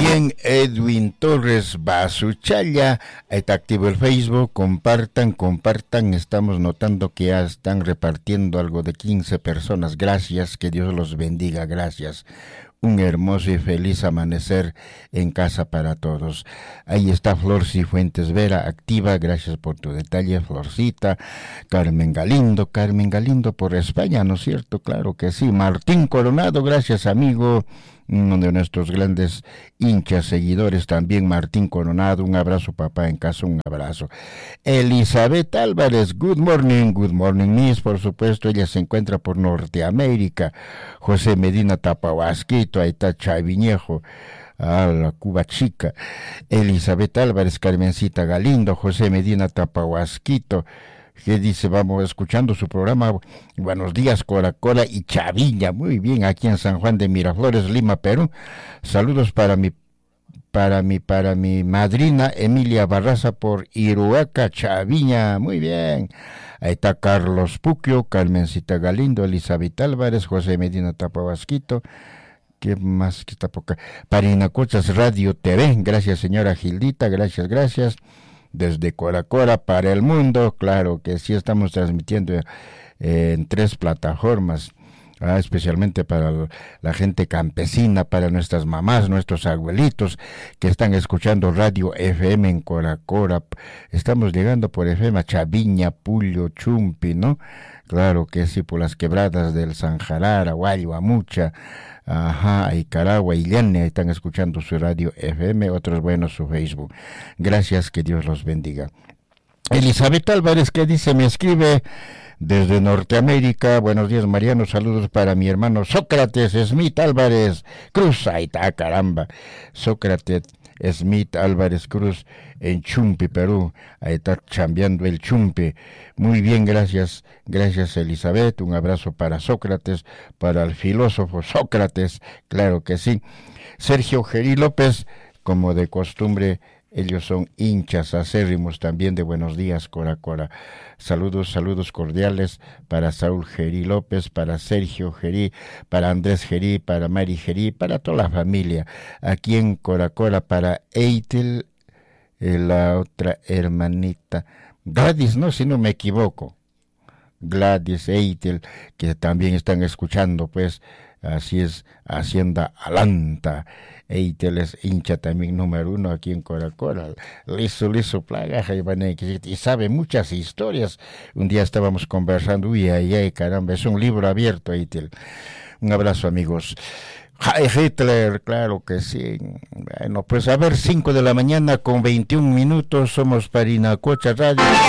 bien, Edwin Torres Basuchalla, está activo el Facebook, compartan, estamos notando que ya están repartiendo algo de 15 personas, gracias, que Dios los bendiga, gracias. Un hermoso y feliz amanecer en casa para todos. Ahí está Flor Cifuentes Vera, activa, gracias por tu detalle, Florcita. Carmen Galindo por España, ¿no es cierto? Claro que sí. Martín Coronado, gracias amigo, uno de nuestros grandes hinchas, seguidores también, Martín Coronado, un abrazo papá en casa, un abrazo. Elizabeth Álvarez, good morning Miss, por supuesto, ella se encuentra por Norteamérica. José Medina Tapahuasquito, ahí está Chaviñejo, la Cuba Chica. Elizabeth Álvarez, Carmencita Galindo, José Medina Tapahuasquito, que dice, vamos escuchando su programa, buenos días Cora y Chaviña, muy bien, aquí en San Juan de Miraflores, Lima, Perú. Saludos para mi madrina Emilia Barraza por Iruaca, Chaviña, muy bien. Ahí está Carlos Puquio, Carmencita Galindo, Elizabeth Álvarez, José Medina Tapahuasquito. ¿Qué más que está por acá? Parinacochas Radio TV, gracias señora Gildita, gracias. Desde Cora para el mundo, claro que sí, estamos transmitiendo en 3 plataformas, especialmente para la gente campesina, para nuestras mamás, nuestros abuelitos que están escuchando Radio FM en Cora. Estamos llegando por FM a Chaviña, Pullo, Chumpi, ¿no? Claro que sí, por las quebradas del Sanjarar, Aguayo, Amucha, y Caragua y Llane, están escuchando su Radio FM, otros buenos su Facebook. Gracias, que Dios los bendiga. Elizabeth Álvarez, que dice, me escribe desde Norteamérica, buenos días Mariano, saludos para mi hermano Sócrates Smith Álvarez Cruz, ahí está, caramba, Sócrates Smith Álvarez Cruz en Chumpi, Perú, ahí está chambeando el Chumpi. Muy bien, gracias Elizabeth, un abrazo para Sócrates, para el filósofo Sócrates, claro que sí. Sergio Gerí López, como de costumbre, ellos son hinchas acérrimos también de Buenos Días Cora. Saludos cordiales para Saúl Gerí López, para Sergio Gerí, para Andrés Gerí, para Mari Gerí, para toda la familia aquí en Cora, para Eitel, la otra hermanita Gladys, no, si no me equivoco, Gladys, Eitel, que también están escuchando, pues así es, Hacienda Alanta. Eitel es hincha también número 1 aquí en Cora. Liso, plaga, y sabe muchas historias. Un día estábamos conversando, caramba, es un libro abierto, Eitel. Un abrazo, amigos. Hitler, claro que sí. Bueno, pues a ver, 5 de la mañana con 21 minutos, somos Parinacocha Radio.